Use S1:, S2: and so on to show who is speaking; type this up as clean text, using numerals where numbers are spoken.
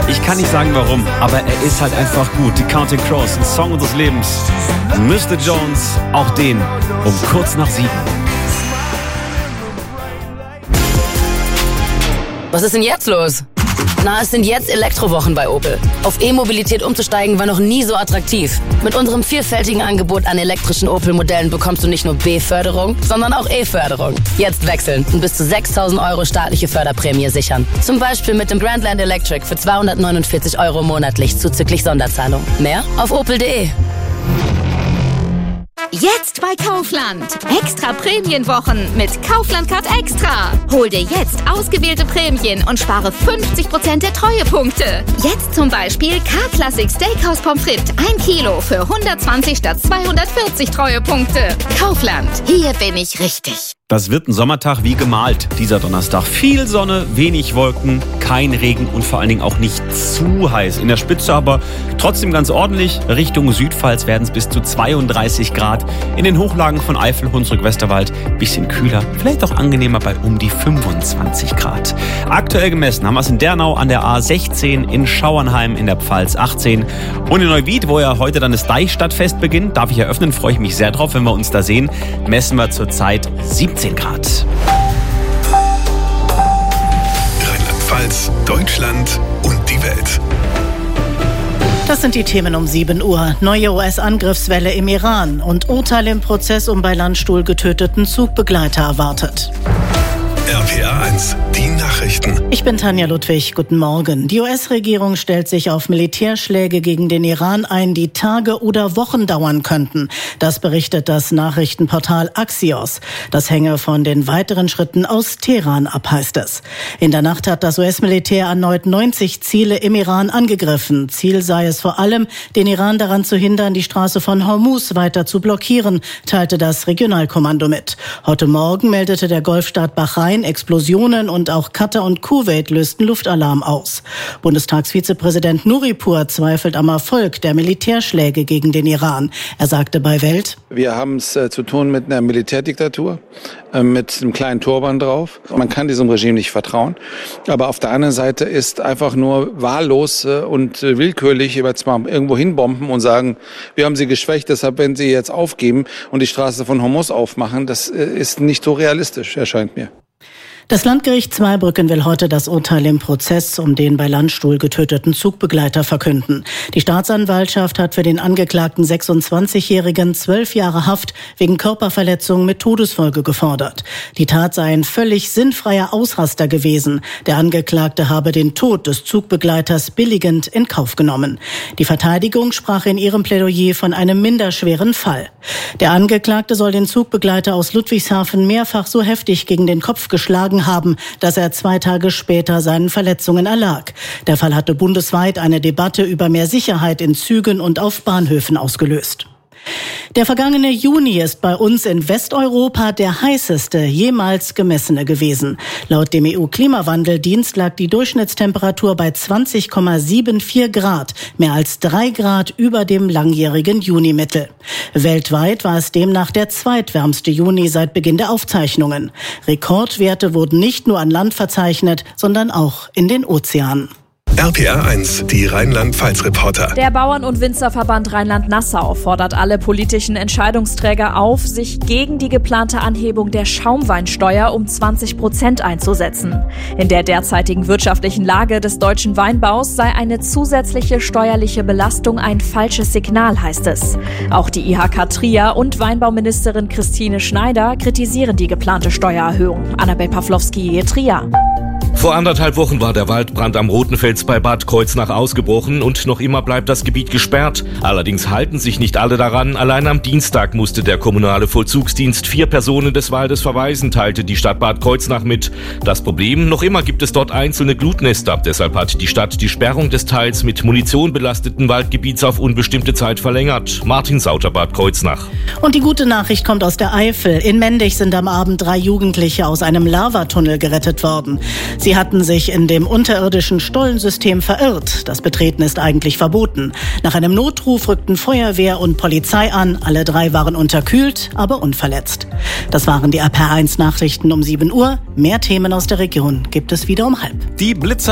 S1: Ich kann nicht sagen warum, aber er ist halt einfach gut. Die Counting Crows, ein Song unseres Lebens. Mr. Jones, auch den um kurz nach 7.
S2: Was ist denn jetzt los? Na, es sind jetzt Elektrowochen bei Opel. Auf E-Mobilität umzusteigen war noch nie so attraktiv. Mit unserem vielfältigen Angebot an elektrischen Opel-Modellen bekommst du nicht nur B-Förderung, sondern auch E-Förderung. Jetzt wechseln und bis zu 6.000 € staatliche Förderprämie sichern. Zum Beispiel mit dem Grandland Electric für 249 € monatlich zuzüglich Sonderzahlung. Mehr auf opel.de.
S3: Jetzt bei Kaufland. Extra Prämienwochen mit Kaufland Card Extra. Hol dir jetzt ausgewählte Prämien und spare 50% der Treuepunkte. Jetzt zum Beispiel K-Classic Steakhouse Pommes frites 1 Kilo für 120 statt 240 Treuepunkte. Kaufland. Hier bin ich richtig.
S1: Das wird ein Sommertag wie gemalt, dieser Donnerstag. Viel Sonne, wenig Wolken, kein Regen und vor allen Dingen auch nicht zu heiß. In der Spitze aber trotzdem ganz ordentlich. Richtung Südpfalz werden es bis zu 32 Grad. In den Hochlagen von Eifel, Hunsrück, Westerwald bisschen kühler, vielleicht auch angenehmer bei um die 25 Grad. Aktuell gemessen haben wir es in Dernau an der A16, in Schauernheim in der Pfalz 18 und in Neuwied, wo ja heute dann das Deichstadtfest beginnt, darf ich eröffnen, freue ich mich sehr drauf, wenn wir uns da sehen, messen wir zurzeit 17 Grad.
S4: Rheinland-Pfalz, Deutschland und die Welt.
S5: Das sind die Themen um 7 Uhr. Neue US-Angriffswelle im Iran und Urteil im Prozess um bei Landstuhl getöteten Zugbegleiter erwartet.
S4: RPA 1, die Nachrichten.
S5: Ich bin Tanja Ludwig, guten Morgen. Die US-Regierung stellt sich auf Militärschläge gegen den Iran ein, die Tage oder Wochen dauern könnten. Das berichtet das Nachrichtenportal Axios. Das hänge von den weiteren Schritten aus Teheran ab, heißt es. In der Nacht hat das US-Militär erneut 90 Ziele im Iran angegriffen. Ziel sei es vor allem, den Iran daran zu hindern, die Straße von Hormuz weiter zu blockieren, teilte das Regionalkommando mit. Heute Morgen meldete der Golfstaat Bahrain Explosionen und auch Katar und Kuwait lösten Luftalarm aus. Bundestagsvizepräsident Nuripur zweifelt am Erfolg der Militärschläge gegen den Iran. Er sagte bei Welt:
S6: Wir haben es zu tun mit einer Militärdiktatur, mit einem kleinen Turban drauf. Man kann diesem Regime nicht vertrauen. Aber auf der anderen Seite ist einfach nur wahllos und willkürlich jetzt mal irgendwo hinbomben und sagen, wir haben sie geschwächt, deshalb wenn sie jetzt aufgeben und die Straße von Hormuz aufmachen, das ist nicht so realistisch, erscheint mir.
S5: Das Landgericht Zweibrücken will heute das Urteil im Prozess um den bei Landstuhl getöteten Zugbegleiter verkünden. Die Staatsanwaltschaft hat für den angeklagten 26-Jährigen 12 Jahre Haft wegen Körperverletzung mit Todesfolge gefordert. Die Tat sei ein völlig sinnfreier Ausraster gewesen. Der Angeklagte habe den Tod des Zugbegleiters billigend in Kauf genommen. Die Verteidigung sprach in ihrem Plädoyer von einem minderschweren Fall. Der Angeklagte soll den Zugbegleiter aus Ludwigshafen mehrfach so heftig gegen den Kopf geschlagen haben, dass er 2 Tage später seinen Verletzungen erlag. Der Fall hatte bundesweit eine Debatte über mehr Sicherheit in Zügen und auf Bahnhöfen ausgelöst. Der vergangene Juni ist bei uns in Westeuropa der heißeste jemals gemessene gewesen. Laut dem EU-Klimawandeldienst lag die Durchschnittstemperatur bei 20,74 Grad, mehr als 3 Grad über dem langjährigen Junimittel. Weltweit war es demnach der zweitwärmste Juni seit Beginn der Aufzeichnungen. Rekordwerte wurden nicht nur an Land verzeichnet, sondern auch in den Ozeanen.
S4: RPA 1, die Rheinland-Pfalz-Reporter.
S7: Der Bauern- und Winzerverband Rheinland-Nassau fordert alle politischen Entscheidungsträger auf, sich gegen die geplante Anhebung der Schaumweinsteuer um 20% einzusetzen. In der derzeitigen wirtschaftlichen Lage des deutschen Weinbaus sei eine zusätzliche steuerliche Belastung ein falsches Signal, heißt es. Auch die IHK Trier und Weinbauministerin Christine Schneider kritisieren die geplante Steuererhöhung. Annabel Pawlowski, Trier.
S8: Vor 1,5 Wochen war der Waldbrand am Rotenfels bei Bad Kreuznach ausgebrochen und noch immer bleibt das Gebiet gesperrt. Allerdings halten sich nicht alle daran. Allein am Dienstag musste der kommunale Vollzugsdienst 4 Personen des Waldes verweisen, teilte die Stadt Bad Kreuznach mit. Das Problem, noch immer gibt es dort einzelne Glutnester. Deshalb hat die Stadt die Sperrung des teils mit Munition belasteten Waldgebiets auf unbestimmte Zeit verlängert. Martin Sauter, Bad Kreuznach.
S5: Und die gute Nachricht kommt aus der Eifel. In Mendig sind am Abend 3 Jugendliche aus einem Lavatunnel gerettet worden. Sie hatten sich in dem unterirdischen Stollensystem verirrt. Das Betreten ist eigentlich verboten. Nach einem Notruf rückten Feuerwehr und Polizei an. Alle 3 waren unterkühlt, aber unverletzt. Das waren die RPA 1 Nachrichten um 7 Uhr. Mehr Themen aus der Region gibt es wieder um 12:30.
S1: Die Blitzer